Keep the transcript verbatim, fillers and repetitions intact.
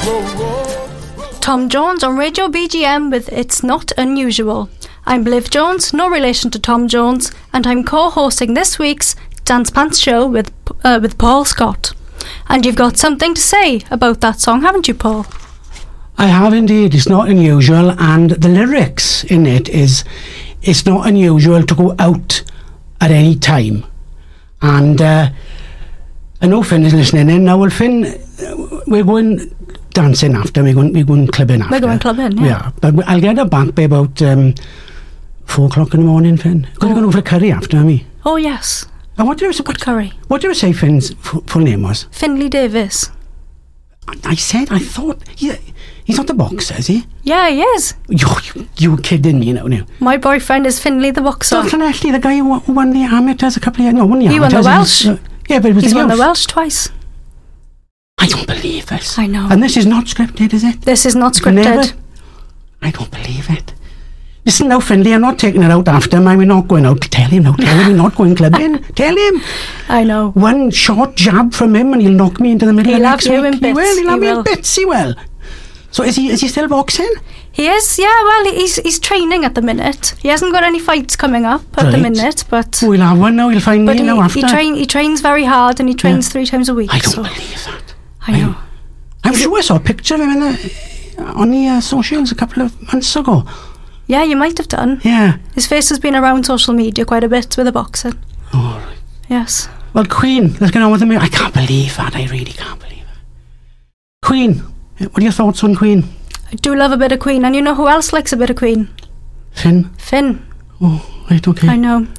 Tom Jones on Radio B G M with It's Not Unusual. I'm Liv Jones, no relation to Tom Jones, and I'm co-hosting this week's Dance Pants show with uh, with Paul Scott. And you've got something to say about that song, haven't you, Paul? I have indeed. It's not unusual, and the lyrics in it is, it's not unusual to go out at any time. And uh, I know Finn is listening in now. Well, Finn, we're going dancing after. We're going, we're going clubbing after. We're going clubbing, yeah. Yeah, but I'll get her back by about um, four o'clock in the morning, Finn. Because oh. we're going over for curry after me. Oh yes. And what did I say? What curry? What did I say Finn's f- full name was? Finley Davis. I, I said, I thought, he, he's not the boxer, is he? Yeah, he is. You, you, you were kidding me now, now. My boyfriend is Finley the boxer. Dalton Ashley, the guy who, who won the amateurs a couple of years, no, won the he amateurs. He won the Welsh. Was, uh, yeah, but it was He's the won Welsh. the Welsh twice. I don't believe this. I know. And this is not scripted, is it? This is not scripted. Never. I don't believe it. Listen now, Finley, I'm not taking it out after him. We're not going out. Tell him now. Tell him we're not going clubbing. Tell him. I know. One short jab from him and he'll knock me into the middle he'll of next week. He'll have you in bits. He will. He'll he have me will. in bits. He will. So is he, is he still boxing? He is, yeah. Well, he's he's training at the minute. He hasn't got any fights coming up at right. the minute, but... Oh, he'll have one now. He'll find me he, now after. He, train, he trains very hard and he trains yeah. three times a week. I don't so. believe that. I know. I'm, I'm sure I saw a picture of him in the, on the uh, socials a couple of months ago. Yeah, you might have done. Yeah. His face has been around social media quite a bit with the boxing. Oh, right. Yes. Well, Queen, let's get on with the music. I can't believe that. I really can't believe it. Queen, what are your thoughts on Queen? I do love a bit of Queen, and you know who else likes a bit of Queen? Finn. Finn. Oh, right, okay. I know.